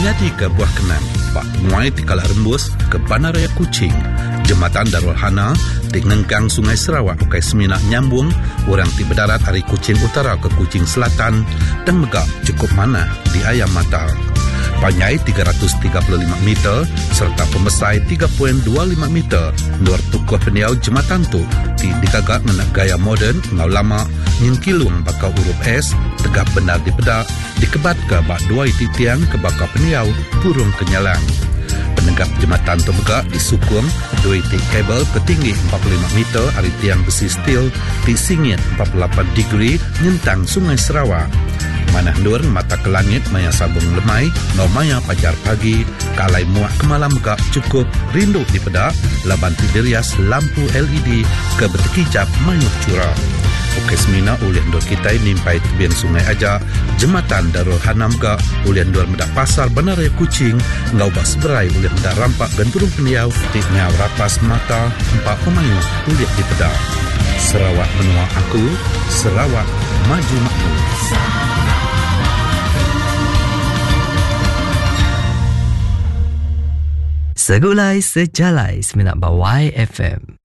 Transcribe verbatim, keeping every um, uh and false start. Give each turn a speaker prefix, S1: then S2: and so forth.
S1: Menyadi ke Buah Kenang, Pak Muai di Kala Rembus ke Bandaraya Kuching, Jembatan Darul Hana di Ngengkang Sungai Sarawak ukai semina nyambung orang ti berdarat dari Kuching Utara ke Kuching Selatan dan megak cukup mana di Ayam Mata. Panjai tiga ratus tiga puluh lima meter serta pembesai tiga koma dua lima meter. Luar tukuh peniau jembatan tu di dikagak menak gaya moden ngau lama nyengkilung bakal huruf S tegak benar di pedak dikebat ke bak dua iti tiang ke bakal peniau purung kenyalang. Penegak jembatan tu megak disukung dua iti kabel ketinggi empat puluh lima meter dari tiang besi steel di singit empat puluh lapan degree nyentang Sungai Sarawak. Manah nur mata ke langit maya sabung lemai, no maya pajar pagi, kalai muak ke malam megak cukup, rindu di pedak, laban tidirias lampu L E D ke bertekijap mayuk curah. Okey semina ulian dua kita nimpai tebian sungai aja, jembatan Darul Hanam ga ulian dua medak pasar Bandaraya Kuching, ngau bak seberai ulian medak rampak dan turun peniau, tik ngau rapas mata, empat pemayuk ulian di pedak. Sarawak menua aku, Sarawak maju makmur.
S2: Segulai sejalai seminat bawai F M.